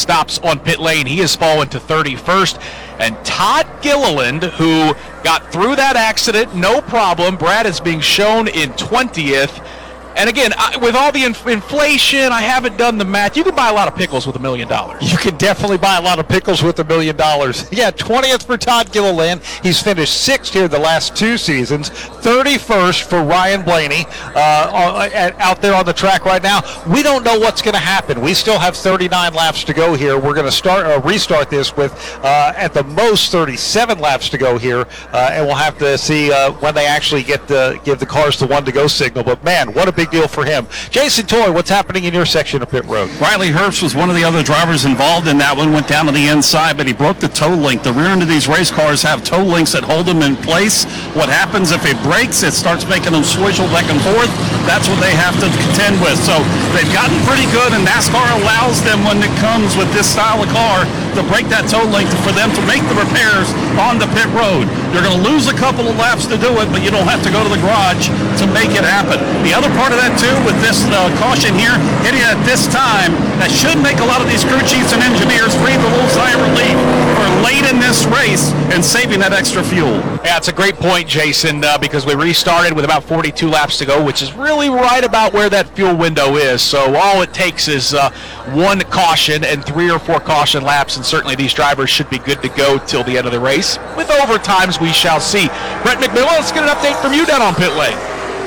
stops on pit lane. He has fallen to 31st. And Todd Gilliland, who got through that accident, no problem. Brad is being shown in 20th. And again, with all the inflation, I haven't done the math. You could buy a lot of pickles with $1 million. You can definitely buy a lot of pickles with $1 million. Yeah, 20th for Todd Gilliland. He's finished 6th here the last 2 seasons. 31st for Ryan Blaney out there on the track right now. We don't know what's going to happen. We still have 39 laps to go here. We're going to restart this with at the most 37 laps to go here, and we'll have to see when they actually give the cars the one-to-go signal. But man, what a big deal for him. Jason Toy, what's happening in your section of pit road? Riley Herbst was one of the other drivers involved in that one, went down to the inside, but he broke the toe link. The rear end of these race cars have toe links that hold them in place. What happens if it breaks, it starts making them swishel back and forth. That's what they have to contend with. So they've gotten pretty good, and NASCAR allows them, when it comes with this style of car, to break that toe link for them to make the repairs on the pit road. You're going to lose a couple of laps to do it, but you don't have to go to the garage to make it happen. The other part of that too, with this caution here, hitting at this time, that should make a lot of these crew chiefs and engineers breathe a little sigh of relief for late in this race and saving that extra fuel. Yeah, it's a great point, Jason, because we restarted with about 42 laps to go, which is really right about where that fuel window is. So all it takes is one caution and 3 or 4 caution laps, and certainly these drivers should be good to go till the end of the race. With overtimes, we shall see. Brett McMillan, let's get an update from you down on pit lane.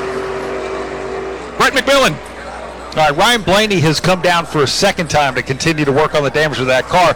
Brett McMillan. All right, Ryan Blaney has come down for a second time to continue to work on the damage of that car.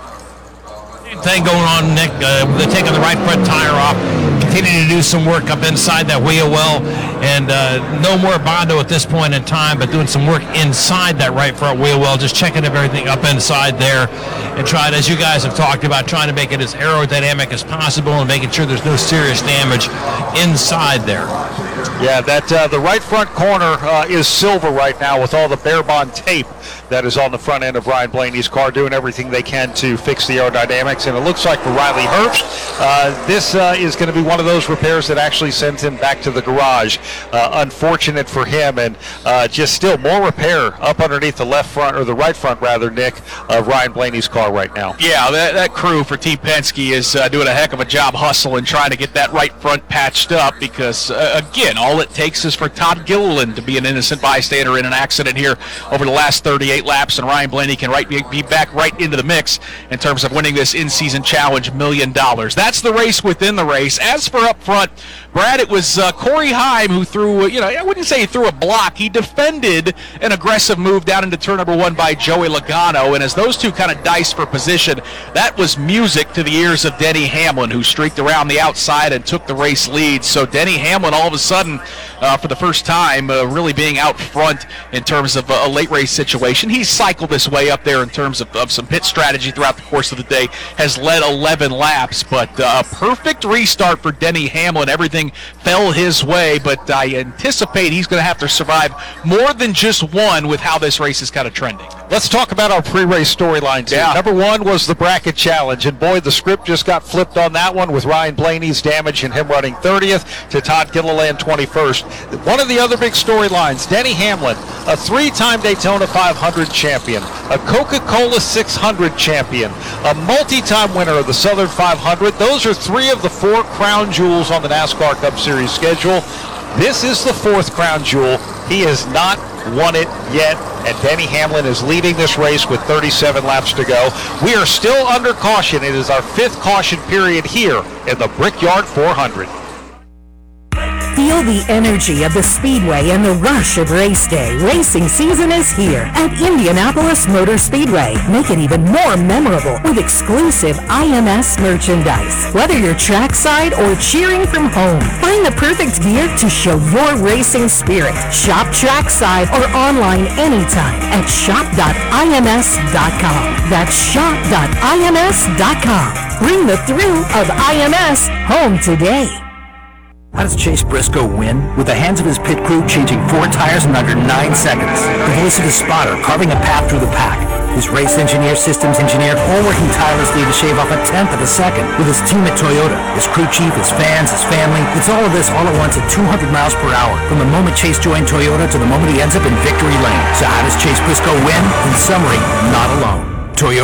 Thing going on, Nick. They're taking the right front tire off, continuing to do some work up inside that wheel well, and no more Bondo at this point in time, but doing some work inside that right front wheel well, just checking everything up inside there, and trying, as you guys have talked about, trying to make it as aerodynamic as possible and making sure there's no serious damage inside there. Yeah, that the right front corner is silver right now with all the bare bond tape that is on the front end of Ryan Blaney's car, doing everything they can to fix the aerodynamics. And it looks like for Riley Herbst, this is going to be one of those repairs that actually sends him back to the garage. Unfortunate for him, and just still more repair up underneath the left front, or the right front rather, Nick, of Ryan Blaney's car right now. Yeah, that crew for Team Penske is doing a heck of a job hustling, trying to get that right front patched up, because again, all it takes is for Todd Gilliland to be an innocent bystander in an accident here over the last 38 laps, and Ryan Blaney can be back right into the mix in terms of winning this in-season challenge $1 million. That's the race within the race. As for up front, Brad, it was Corey Heim who threw, I wouldn't say he threw a block. He defended an aggressive move down into turn number 1 by Joey Logano, and as those two kind of diced for position, that was music to the ears of Denny Hamlin, who streaked around the outside and took the race lead. So Denny Hamlin, all of a sudden, for the first time, really being out front in terms of a late race situation. He's cycled this way up there in terms of some pit strategy throughout the course of the day, has led 11 laps, but a perfect restart for Denny Hamlin. Everything fell his way, but I anticipate he's going to have to survive more than just one with how this race is kind of trending. Let's talk about our pre-race storylines here. Yeah. Number 1 was the bracket challenge, and boy, the script just got flipped on that one with Ryan Blaney's damage and him running 30th to Todd Gilliland 21st. One of the other big storylines, Denny Hamlin, a 3-time Daytona 500 champion, a Coca-Cola 600 champion, a multi-time winner of the Southern 500. Those are 3 of the 4 crown jewels on the NASCAR Cup Series schedule. This is the 4th crown jewel. He has not won it yet, and Denny Hamlin is leading this race with 37 laps to go. We are still under caution. It is our 5th caution period here in the Brickyard 400. Feel the energy of the Speedway and the rush of race day. Racing season is here at Indianapolis Motor Speedway. Make it even more memorable with exclusive IMS merchandise. Whether you're trackside or cheering from home, find the perfect gear to show your racing spirit. Shop trackside or online anytime at shop.ims.com. That's shop.ims.com. Bring the thrill of IMS home today. How does Chase Briscoe win? With the hands of his pit crew changing 4 tires in under 9 seconds. The voice of his spotter carving a path through the pack. His race engineer, systems engineer, all working tirelessly to shave off 1/10 of a second. With his team at Toyota, his crew chief, his fans, his family. It's all of this all at once at 200 miles per hour. From the moment Chase joined Toyota to the moment he ends up in victory lane. So how does Chase Briscoe win? In summary, not alone. Toyota.